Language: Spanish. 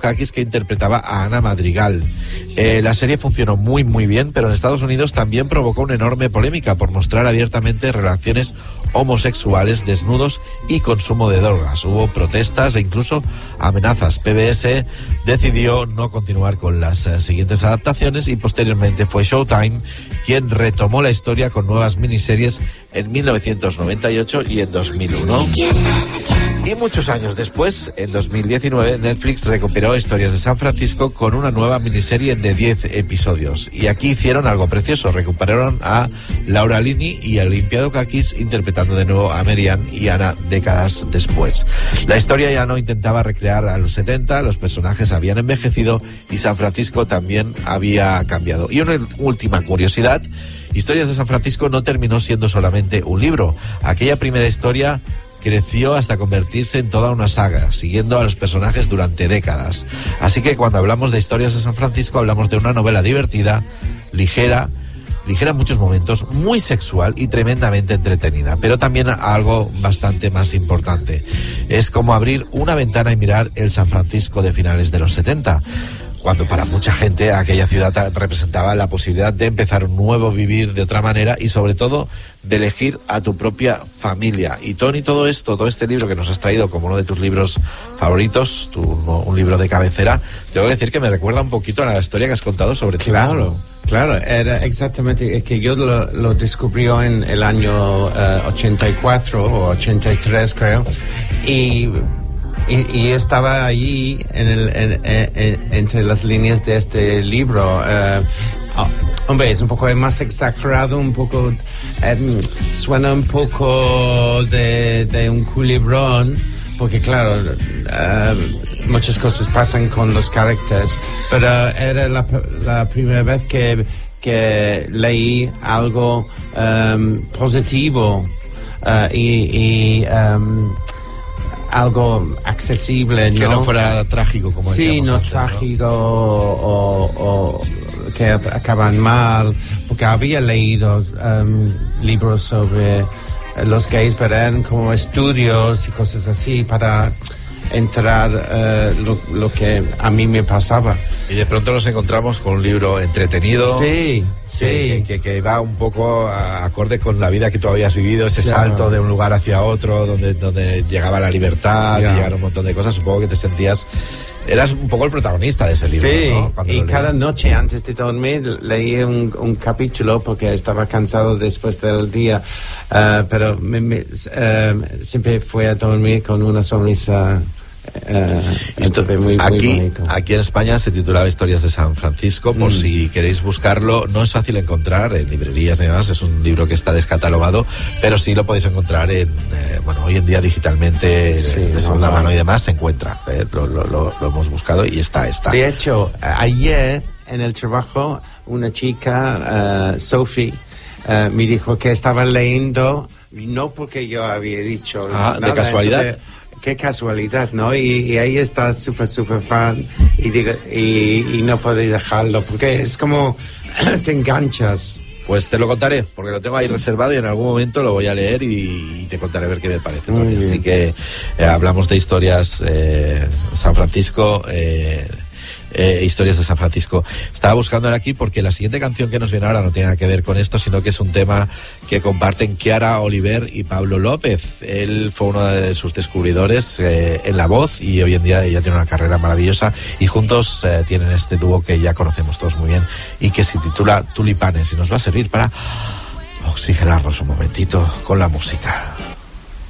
Kakis, que interpretaba a Ana Madrigal. La serie funcionó muy bien, pero en Estados Unidos también provocó una enorme polémica por mostrar abiertamente relaciones homosexuales, desnudos y consumo de drogas. Hubo protestas e incluso amenazas. PBS decidió no continuar con las siguientes adaptaciones y posteriormente fue Showtime quien retomó la historia con nuevas miniseries en 1998 y en 2001. Y muchos años después, en 2019, Netflix recuperó Historias de San Francisco con una nueva miniserie de 10 episodios. Y aquí hicieron algo precioso. Recuperaron a Laura Linney y a Olympia Dukakis interpretando de nuevo a Marianne y Ana décadas después. La historia ya no intentaba recrear a los 70, los personajes habían envejecido y San Francisco también había cambiado. Y una última curiosidad: Historias de San Francisco no terminó siendo solamente un libro. Aquella primera historia creció hasta convertirse en toda una saga, siguiendo a los personajes durante décadas. Así que cuando hablamos de Historias de San Francisco, hablamos de una novela divertida, ligera en muchos momentos, muy sexual y tremendamente entretenida, pero también algo bastante más importante. Es como abrir una ventana y mirar el San Francisco de finales de los 70, cuando para mucha gente aquella ciudad representaba la posibilidad de empezar un nuevo vivir de otra manera y sobre todo de elegir a tu propia familia. Y Tony, todo este libro que nos has traído como uno de tus libros favoritos, un libro de cabecera, tengo que decir que me recuerda un poquito a la historia que has contado sobre ti mismo. Claro, era exactamente que yo lo descubrí en el año 84 o 83, creo, y estaba allí entre las líneas de este libro. Hombre, es un poco más exagerado, un poco suena un poco de un culebrón, porque claro, muchas cosas pasan con los caracteres, pero era la primera vez que leí algo positivo y algo accesible, ¿no? Que no fuera trágico, como sí, no antes, trágico, ¿no? o que acaban mal, porque había leído libros sobre los gays, pero eran como estudios y cosas así para entrar lo que a mí me pasaba. Y de pronto nos encontramos con un libro entretenido. Sí. Que va un poco acorde con la vida que tú habías vivido, ese salto de un lugar hacia otro, donde llegaba la libertad, y llegaron un montón de cosas. Supongo que te sentías... Eras un poco el protagonista de ese libro, sí, ¿no? Y cada noche antes de dormir leía un capítulo porque estaba cansado después del día, pero siempre fue a dormir con una sonrisa. Muy bonito. Aquí en España se titulaba Historias de San Francisco, por si queréis buscarlo. No es fácil encontrar en librerías y demás, es un libro que está descatalogado, pero sí lo podéis encontrar hoy en día digitalmente, de segunda mano y demás, se encuentra. Lo hemos buscado y está. De hecho, ayer en el trabajo una chica, Sophie, me dijo que estaba leyendo, no porque yo había dicho nada, de casualidad. Entonces, qué casualidad, ¿no? Y ahí está súper fan y no puede dejarlo porque es como te enganchas. Pues te lo contaré, porque lo tengo ahí reservado y en algún momento lo voy a leer y te contaré a ver qué me parece, Tony. Así que hablamos de historias San Francisco, Historias de San Francisco. Estaba buscando aquí porque la siguiente canción que nos viene ahora no tiene nada que ver con esto, sino que es un tema que comparten Chiara Oliver y Pablo López. Él fue uno de sus descubridores en la voz y hoy en día ella tiene una carrera maravillosa y juntos tienen este dúo que ya conocemos todos muy bien y que se titula Tulipanes y nos va a servir para oxigenarnos un momentito con la música.